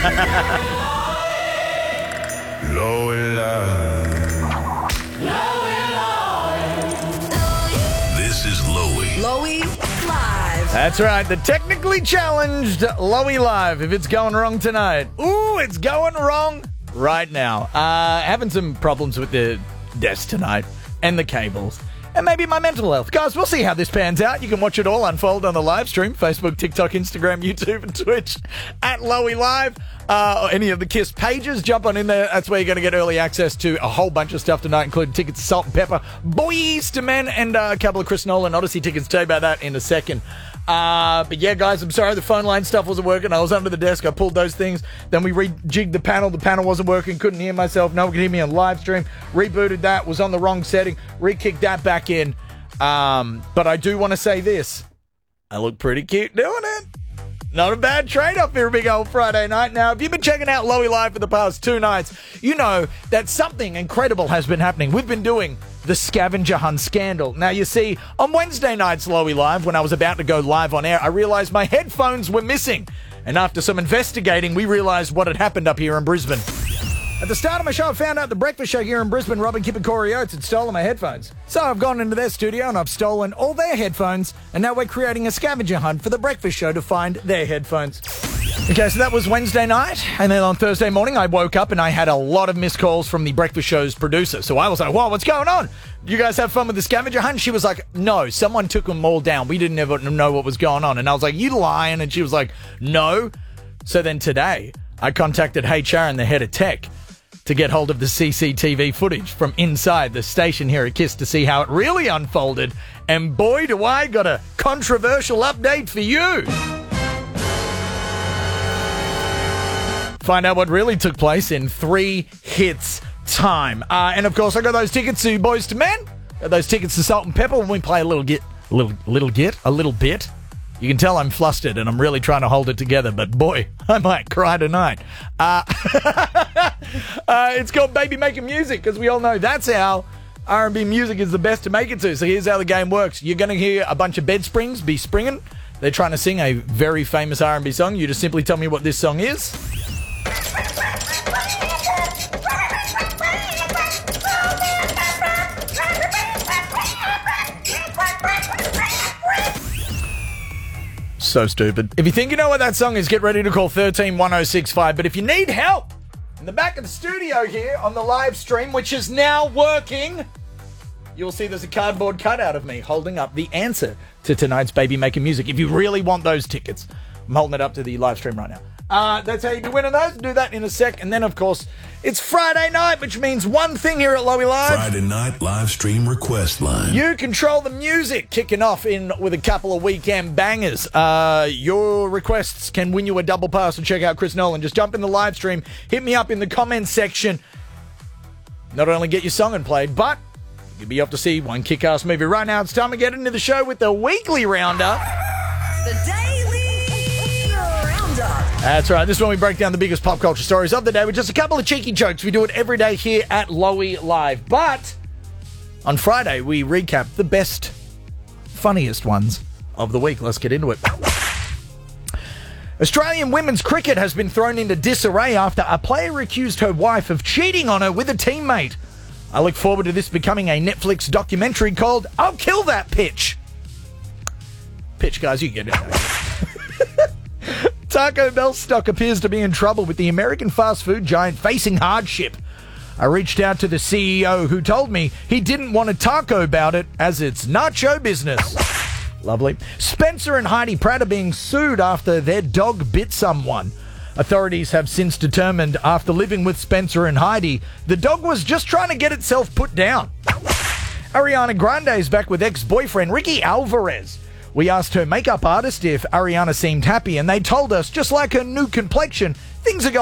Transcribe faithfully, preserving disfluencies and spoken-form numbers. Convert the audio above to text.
Lowy Live. This is Lowy. Lowy Live. That's right, the technically challenged Lowy Live. If it's going wrong tonight, ooh, it's going wrong right now. Uh, having some problems with the desk tonight and the cables. And maybe my mental health. Guys, we'll see how this pans out. You can watch it all unfold on the live stream. Facebook, TikTok, Instagram, YouTube, and Twitch at Lowy Live. Uh, or any of the KISS pages. Jump on in there. That's where you're going to get early access to a whole bunch of stuff tonight, including tickets to Salt and Pepper, Boys to Men, and uh, a couple of Chris Nolan Odyssey tickets. Tell you about that in a second. Uh, but yeah, guys, I'm sorry the phone line stuff wasn't working. I was under the desk. I pulled those things. Then we rejigged the panel. The panel wasn't working. Couldn't hear myself. No one could hear me on live stream. Rebooted that. Was on the wrong setting. Re-kicked that back in. Um, but I do want to say this. I look pretty cute doing it. Not a bad trade-off here, big old Friday night. Now, if you've been checking out Lowy Live for the past two nights, you know that something incredible has been happening. We've been doing the scavenger hunt scandal. Now, you see, on Wednesday night's Lowy Live, when I was about to go live on air, I realised my headphones were missing. And after some investigating, we realised what had happened up here in Brisbane. At the start of my show, I found out the breakfast show here in Brisbane, Robin, Kip and Corey Oates had stolen my headphones. So I've gone into their studio and I've stolen all their headphones, and now we're creating a scavenger hunt for the breakfast show to find their headphones. Okay, so that was Wednesday night, and then on Thursday morning, I woke up and I had a lot of missed calls from the breakfast show's producer. So I was like, whoa, what's going on? You guys have fun with the scavenger hunt? She was like, no, someone took them all down. We didn't ever know what was going on. And I was like, you lying? And she was like, no. So then today, I contacted H R and the head of tech to get hold of the C C T V footage from inside the station here at KISS to see how it really unfolded. And boy, do I got a controversial update for you. Find out what really took place in three hits time. Uh, and of course, I got those tickets to Boys to Men. Got those tickets to Salt and Pepper when we play a little git, a little, little git, a little bit. You can tell I'm flustered and I'm really trying to hold it together, but boy, I might cry tonight. Uh, uh, it's called Baby Making Music, because we all know that's how R and B music is the best to make it to. So here's how the game works. You're going to hear a bunch of bed springs be springing. They're trying to sing a very famous R and B song. You just simply tell me what this song is. So stupid. If you think you know what that song is, get ready to call one three one oh six five. But if you need help, in the back of the studio here on the live stream, which is now working, you'll see there's a cardboard cutout of me holding up the answer to tonight's Baby Making Music. If you really want those tickets, I'm holding it up to the live stream right now. Uh, that's how you be winning those. Do that in a sec. And then, of course, it's Friday night, which means one thing here at Lowy Live. Friday night live stream request line. You control the music, kicking off in with a couple of weekend bangers. Uh, your requests can win you a double pass to check out Chris Nolan. Just jump in the live stream, hit me up in the comments section. Not only get your song and played, but you'll be off to see one kick-ass movie. Right now, it's time to get into the show with the weekly roundup. The Daily Roundup. That's right. This is when we break down the biggest pop culture stories of the day with just a couple of cheeky jokes. We do it every day here at Lowy Live. But on Friday, we recap the best, funniest ones of the week. Let's get into it. Australian women's cricket has been thrown into disarray after a player accused her wife of cheating on her with a teammate. I look forward to this becoming a Netflix documentary called I'll Kill That Pitch. Pitch, guys, you get it. Taco Bell stock appears to be in trouble with the American fast food giant facing hardship. I reached out to the C E O who told me he didn't want to taco about it as it's nacho business. Lovely. Spencer and Heidi Pratt are being sued after their dog bit someone. Authorities have since determined after living with Spencer and Heidi, the dog was just trying to get itself put down. Ariana Grande is back with ex-boyfriend Ricky Alvarez. We asked her makeup artist if Ariana seemed happy, and they told us, just like her new complexion, things are going